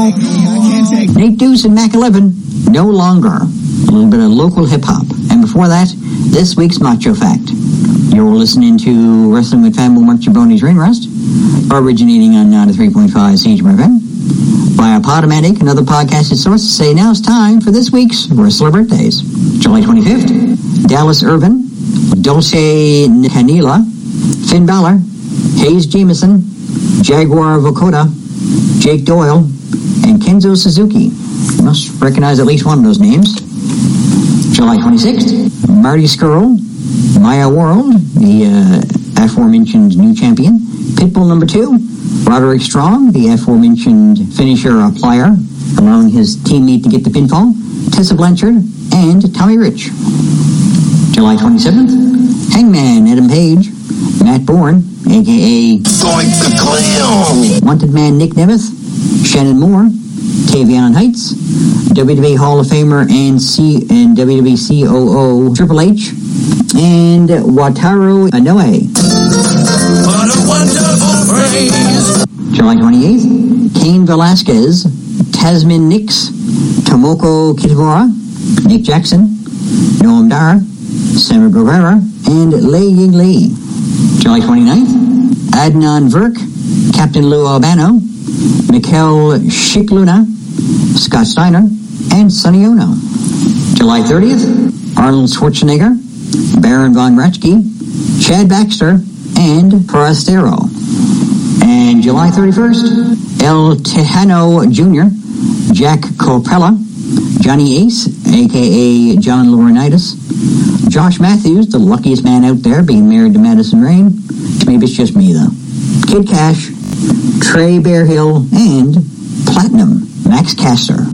Nate Deuce and Mac 11, No Longer. A little bit of local hip-hop. And before that, this week's Macho Fact. You're listening to Wrestling with Famble Mark Jabroni's Ring Rust, originating on 93.5 CHMR FM. By Podomatic, another podcasting source, say now it's time for this week's Wrestler Birthdays. July 25th, Dallas Irvin, Dulce Canila, Finn Balor, Hayes Jamison, Jaguar Vokoda, Jake Doyle, and Kenzo Suzuki. You must recognize at least one of those names. July 26th, Marty Scurll, Maya World, the aforementioned new champion. Pitbull number 2, Roderick Strong, the aforementioned finisher plier, allowing his teammate to get the pinfall. Tessa Blanchard, and Tommy Rich. July 27th, Hangman Adam Page, Matt Bourne, a.k.a. Wanted Man Nick Nemeth, Shannon Moore, Tavion Heights, WWE Hall of Famer and WWE COO Triple H, and Wataru Inoue. What a wonderful phrase. July 28th, Cain Velasquez, Tasman Nix, Tomoko Kitamura, Nick Jackson, Noam Dar, Sammy Guevara, and Lei Ying Lee. July 29th, Adnan Virk, Captain Lou Albano, Mikhail Shikluna, Scott Steiner, and Sonny Ono. July 30th, Arnold Schwarzenegger, Baron Von Raschke, Chad Baxter, and Forastero. And July 31st, El Tejano Jr., Jack Copella, Johnny Ace, a.k.a. John Laurinaitis, Josh Matthews, the luckiest man out there, being married to Madison Rain. Maybe it's just me, though. Kid Cash, Trey Bearhill, and Platinum Max Caster.